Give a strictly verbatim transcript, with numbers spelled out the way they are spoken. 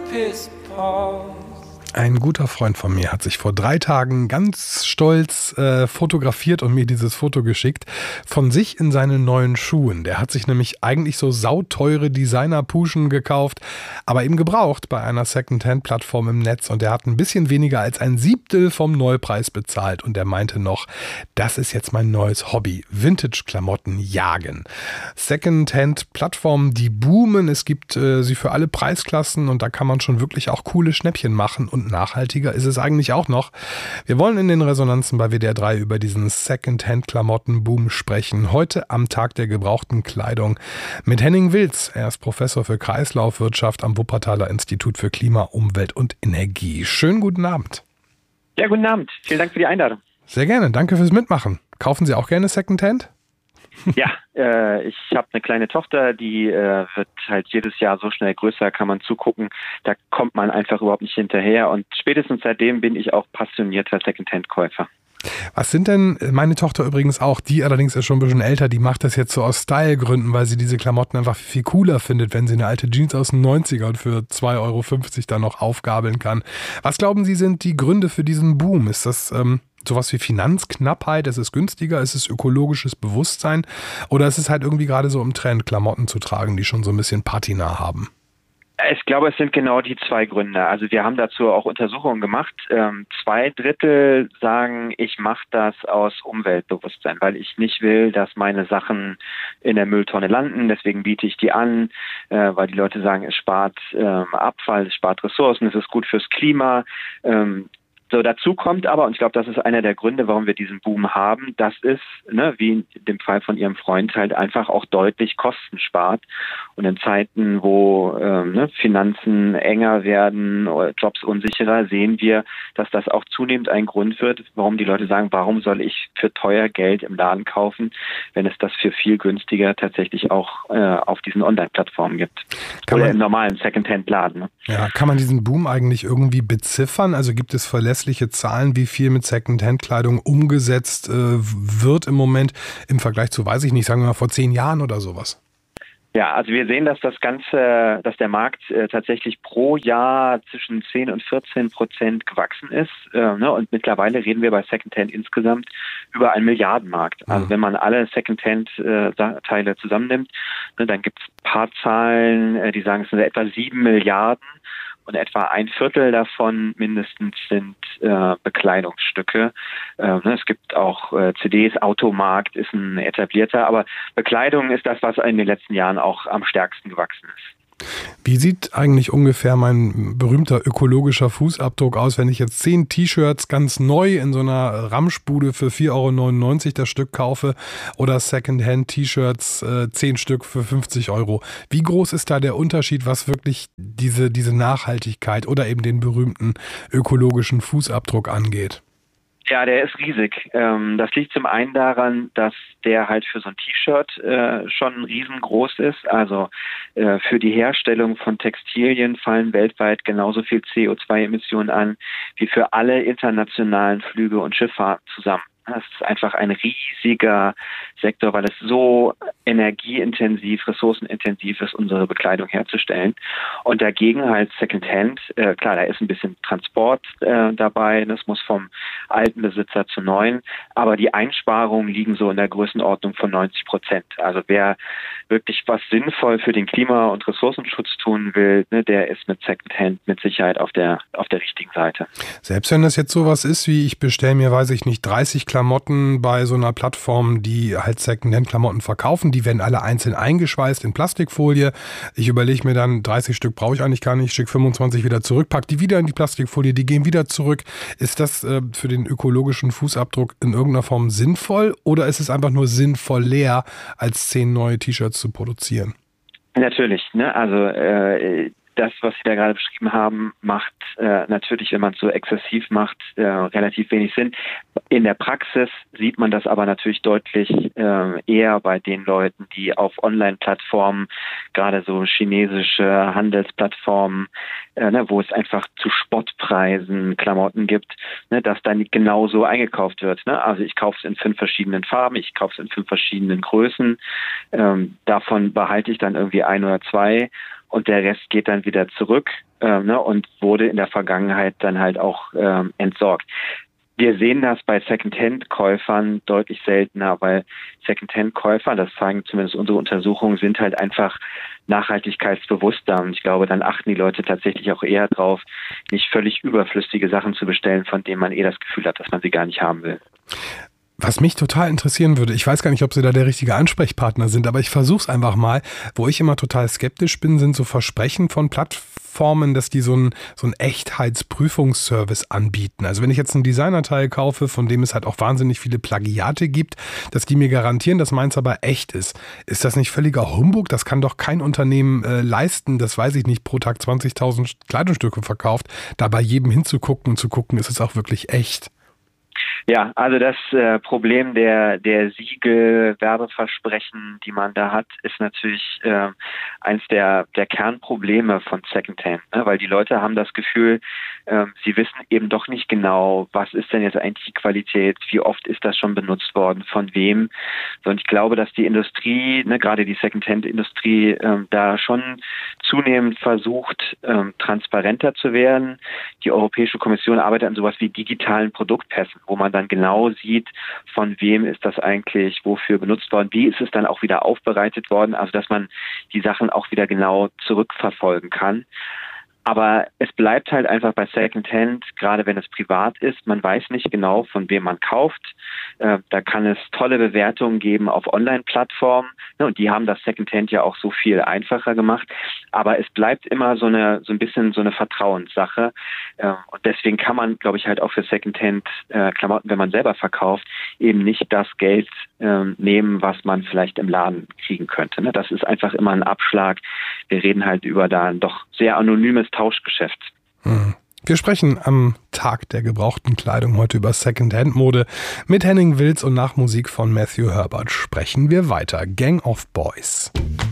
piss paws. Ein guter Freund von mir hat sich vor drei Tagen ganz stolz äh, fotografiert und mir dieses Foto geschickt von sich in seinen neuen Schuhen. Der hat sich nämlich eigentlich so sauteure Designer-Puschen gekauft, aber eben gebraucht bei einer Secondhand-Plattform im Netz, und der hat ein bisschen weniger als ein Siebtel vom Neupreis bezahlt, und er meinte noch, das ist jetzt mein neues Hobby, Vintage-Klamotten jagen. Secondhand-Plattformen, die boomen, es gibt äh, sie für alle Preisklassen, und da kann man schon wirklich auch coole Schnäppchen machen. Und nachhaltiger ist es eigentlich auch noch. Wir wollen in den Resonanzen bei W D R drei über diesen Secondhand-Klamotten-Boom sprechen. Heute am Tag der gebrauchten Kleidung mit Henning Wilz. Er ist Professor für Kreislaufwirtschaft am Wuppertaler Institut für Klima, Umwelt und Energie. Schönen guten Abend. Ja, guten Abend. Vielen Dank für die Einladung. Sehr gerne. Danke fürs Mitmachen. Kaufen Sie auch gerne Secondhand? Ja, äh, ich habe eine kleine Tochter, die äh, wird halt jedes Jahr so schnell größer, kann man zugucken. Da kommt man einfach überhaupt nicht hinterher. Und spätestens seitdem bin ich auch passionierter Secondhand-Käufer. Was sind denn, meine Tochter übrigens auch, die allerdings ist schon ein bisschen älter, die macht das jetzt so aus Style-Gründen, weil sie diese Klamotten einfach viel cooler findet, wenn sie eine alte Jeans aus den neunzigern für zwei Euro fünfzig dann noch aufgabeln kann. Was glauben Sie, sind die Gründe für diesen Boom? Ist das ähm, sowas wie Finanzknappheit? Ist es günstiger? Ist es ökologisches Bewusstsein? Oder ist es halt irgendwie gerade so im Trend, Klamotten zu tragen, die schon so ein bisschen patina haben? Ich glaube, es sind genau die zwei Gründe. Also wir haben dazu auch Untersuchungen gemacht. Ähm, zwei Drittel sagen, ich mache das aus Umweltbewusstsein, weil ich nicht will, dass meine Sachen in der Mülltonne landen. Deswegen biete ich die an, äh, weil die Leute sagen, es spart ähm, Abfall, es spart Ressourcen, es ist gut fürs Klima. Ähm, So, dazu kommt aber, und ich glaube, das ist einer der Gründe, warum wir diesen Boom haben, dass es, ne, wie in dem Fall von Ihrem Freund, halt einfach auch deutlich Kosten spart. Und in Zeiten, wo ähm, ne, Finanzen enger werden oder Jobs unsicherer, sehen wir, dass das auch zunehmend ein Grund wird, warum die Leute sagen, warum soll ich für teuer Geld im Laden kaufen, wenn es das für viel günstiger tatsächlich auch äh, auf diesen Online-Plattformen gibt. Kann oder man, im normalen Secondhand-Laden. Ne? Ja, kann man diesen Boom eigentlich irgendwie beziffern? Also gibt es verlässliche Zahlen, wie viel mit Secondhand-Kleidung umgesetzt äh, wird im Moment im Vergleich zu, weiß ich nicht, sagen wir mal vor zehn Jahren oder sowas? Ja, also wir sehen, dass das Ganze, dass der Markt äh, tatsächlich pro Jahr zwischen zehn und vierzehn Prozent gewachsen ist. Äh, ne? Und mittlerweile reden wir bei Secondhand insgesamt über einen Milliardenmarkt. Also mhm. wenn man alle Secondhand-Teile äh, zusammennimmt, ne, dann gibt es ein paar Zahlen, äh, die sagen, es sind etwa sieben Milliarden. Und etwa ein Viertel davon mindestens sind äh, Bekleidungsstücke. Äh, ne, es gibt auch äh, C Ds, Automarkt ist ein etablierter, aber Bekleidung ist das, was in den letzten Jahren auch am stärksten gewachsen ist. Wie sieht eigentlich ungefähr mein berühmter ökologischer Fußabdruck aus, wenn ich jetzt zehn T-Shirts ganz neu in so einer Ramschbude für vier Euro neunundneunzig das Stück kaufe oder Secondhand-T-Shirts äh, zehn Stück für fünfzig Euro? Wie groß ist da der Unterschied, was wirklich diese, diese Nachhaltigkeit oder eben den berühmten ökologischen Fußabdruck angeht? Ja, der ist riesig. Ähm, das liegt zum einen daran, dass der halt für so ein T-Shirt äh, schon riesengroß ist. Also äh, für die Herstellung von Textilien fallen weltweit genauso viel C O zwei Emissionen an wie für alle internationalen Flüge und Schifffahrten zusammen. Das ist einfach ein riesiger Sektor, weil es so energieintensiv, ressourcenintensiv ist, unsere Bekleidung herzustellen. Und dagegen halt Secondhand, äh, klar, da ist ein bisschen Transport äh, dabei, das muss vom alten Besitzer zu neuen, aber die Einsparungen liegen so in der Größenordnung von neunzig Prozent. Also wer wirklich was sinnvoll für den Klima- und Ressourcenschutz tun will, ne, der ist mit Secondhand mit Sicherheit auf der, auf der richtigen Seite. Selbst wenn das jetzt sowas ist, wie ich bestelle mir, weiß ich nicht, dreißig Klamotten bei so einer Plattform, die halt Secondhand-Klamotten verkaufen, die werden alle einzeln eingeschweißt in Plastikfolie. Ich überlege mir dann, dreißig Stück brauche ich eigentlich gar nicht, schicke fünfundzwanzig wieder zurück, pack die wieder in die Plastikfolie, die gehen wieder zurück. Ist das äh, für den ökologischen Fußabdruck in irgendeiner Form sinnvoll oder ist es einfach nur sinnvoll leer, als zehn neue T-Shirts zu produzieren? Natürlich, ne? Also äh, das, was Sie da gerade beschrieben haben, macht äh, natürlich, wenn man es so exzessiv macht, äh, relativ wenig Sinn. In der Praxis sieht man das aber natürlich deutlich äh, eher bei den Leuten, die auf Online-Plattformen, gerade so chinesische Handelsplattformen, äh, ne, wo es einfach zu Spottpreisen Klamotten gibt, ne, dass dann genauso eingekauft wird. Ne? Also ich kaufe es in fünf verschiedenen Farben, ich kaufe es in fünf verschiedenen Größen. Ähm, davon behalte ich dann irgendwie ein oder zwei. und der Rest geht dann wieder zurück ähm, ne, und wurde in der Vergangenheit dann halt auch ähm, entsorgt. Wir sehen das bei Secondhand-Käufern deutlich seltener, weil Secondhand-Käufer, das zeigen zumindest unsere Untersuchungen, sind halt einfach nachhaltigkeitsbewusster. Und ich glaube, dann achten die Leute tatsächlich auch eher drauf, nicht völlig überflüssige Sachen zu bestellen, von denen man eh das Gefühl hat, dass man sie gar nicht haben will. Was mich total interessieren würde, ich weiß gar nicht, ob Sie da der richtige Ansprechpartner sind, aber ich versuche es einfach mal. Wo ich immer total skeptisch bin, sind so Versprechen von Plattformen, dass die so einen so einen Echtheitsprüfungsservice anbieten. Also wenn ich jetzt ein Designerteil kaufe, von dem es halt auch wahnsinnig viele Plagiate gibt, dass die mir garantieren, dass meins aber echt ist. Ist das nicht völliger Humbug? Das kann doch kein Unternehmen äh, leisten, das weiß ich nicht, pro Tag zwanzigtausend Kleidungsstücke verkauft, da bei jedem hinzugucken und zu gucken, ist es auch wirklich echt. Ja, also das äh, Problem der der Siegel, Werbeversprechen, die man da hat, ist natürlich äh, eins der der Kernprobleme von Secondhand, ne? Weil die Leute haben das Gefühl, äh, sie wissen eben doch nicht genau, was ist denn jetzt eigentlich die Qualität, wie oft ist das schon benutzt worden, von wem. Und ich glaube, dass die Industrie, ne, gerade die Secondhand-Industrie, äh, da schon zunehmend versucht, äh, transparenter zu werden. Die Europäische Kommission arbeitet an sowas wie digitalen Produktpässen, wo man dann genau sieht, von wem ist das eigentlich, wofür benutzt worden, wie ist es dann auch wieder aufbereitet worden, also dass man die Sachen auch wieder genau zurückverfolgen kann. Aber es bleibt halt einfach bei Secondhand, gerade wenn es privat ist, man weiß nicht genau, von wem man kauft. Äh, da kann es tolle Bewertungen geben auf Online-Plattformen, ne, und die haben das Secondhand ja auch so viel einfacher gemacht. Aber es bleibt immer so eine so ein bisschen so eine Vertrauenssache. Äh, und deswegen kann man, glaube ich, halt auch für Secondhand-Klamotten, äh, wenn man selber verkauft, eben nicht das Geld äh, nehmen, was man vielleicht im Laden kriegen könnte. Ne? Das ist einfach immer ein Abschlag. Wir reden halt über da ein doch sehr anonymes Tauschgeschäft. Hm. Wir sprechen am Tag der gebrauchten Kleidung heute über Secondhand-Mode. Mit Henning Wilz und nach Musik von Matthew Herbert sprechen wir weiter. Gang of Boys.